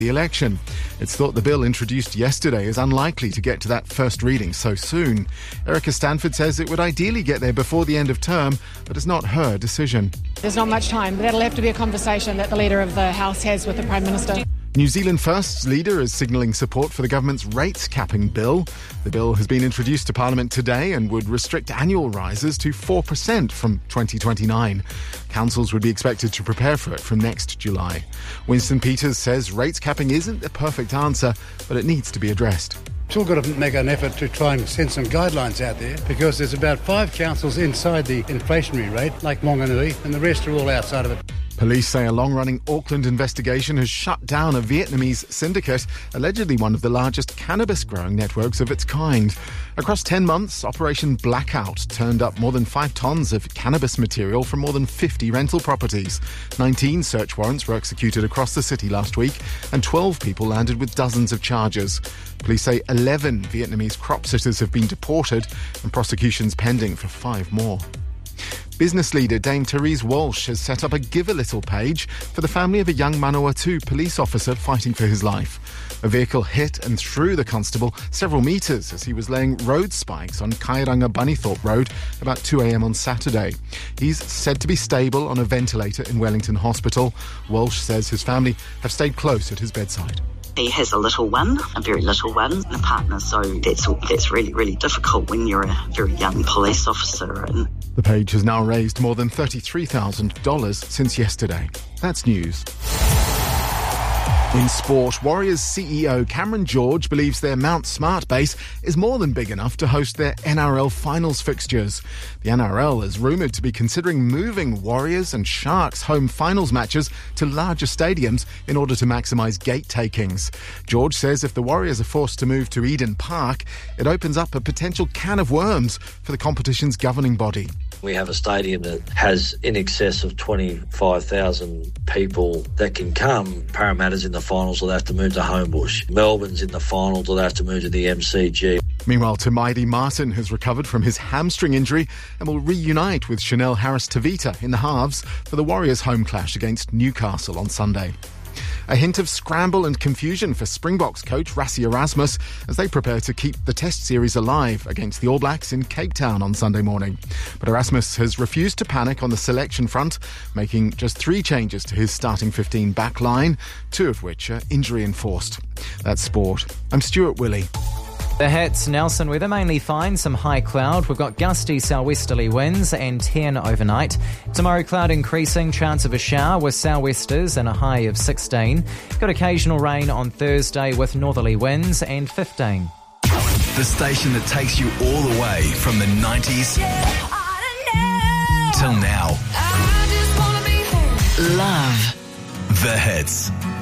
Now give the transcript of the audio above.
the election. It's thought the bill introduced yesterday is unlikely to get to that first reading so soon. Erica Stanford says it would ideally get there before the end of term, but it's not her decision. There's not much time, but that'll have to be a conversation that the Leader of the House has with the Prime Minister. New Zealand First's leader is signalling support for the government's rates capping bill. The bill has been introduced to Parliament today and would restrict annual rises to 4% from 2029. Councils would be expected to prepare for it from next July. Winston Peters says rates capping isn't the perfect answer, but it needs to be addressed. Still got to make an effort to try and send some guidelines out there, because there's about 5 councils inside the inflationary rate, like Whanganui, and the rest are all outside of it. Police say a long-running Auckland investigation has shut down a Vietnamese syndicate, allegedly one of the largest cannabis-growing networks of its kind. Across 10 months, Operation Blackout turned up more than 5 tons of cannabis material from more than 50 rental properties. 19 search warrants were executed across the city last week, and 12 people landed with dozens of charges. Police say 11 Vietnamese crop sitters have been deported, and prosecutions pending for 5 more. Business leader Dame Therese Walsh has set up a Give a Little page for the family of a young Manawatu police officer fighting for his life. A vehicle hit and threw the constable several metres as he was laying road spikes on Kairanga Bunnythorpe Road about 2 a.m. on Saturday. He's said to be stable on a ventilator in Wellington Hospital. Walsh says his family have stayed close at his bedside. He has a little one, a very little one, and a partner, so that's really, really difficult when you're a very young police officer. And the page has now raised more than $33,000 since yesterday. That's news. In sport, Warriors CEO Cameron George believes their Mount Smart base is more than big enough to host their NRL finals fixtures. The NRL is rumoured to be considering moving Warriors and Sharks home finals matches to larger stadiums in order to maximise gate takings. George says if the Warriors are forced to move to Eden Park, it opens up a potential can of worms for the competition's governing body. We have a stadium that has in excess of 25,000 people that can come. Parramatta's in the finals, will have to move to Homebush. Melbourne's in the finals, will have to move to the MCG. Meanwhile, Tamaidi Martin has recovered from his hamstring injury and will reunite with Chanel Harris-Tavita in the halves for the Warriors' home clash against Newcastle on Sunday. A hint of scramble and confusion for Springboks coach Rassie Erasmus as they prepare to keep the Test series alive against the All Blacks in Cape Town on Sunday morning. But Erasmus has refused to panic on the selection front, making just 3 changes to his starting 15 back line, 2 of which are injury-enforced. That's sport. I'm Stuart Willey. The Hits, Nelson weather mainly fine, some high cloud. We've got gusty southwesterly winds and 10 overnight. Tomorrow cloud increasing, chance of a shower with southwesters and a high of 16. Got occasional rain on Thursday with northerly winds and 15. The station that takes you all the way from the 90s till now. Love the Hits.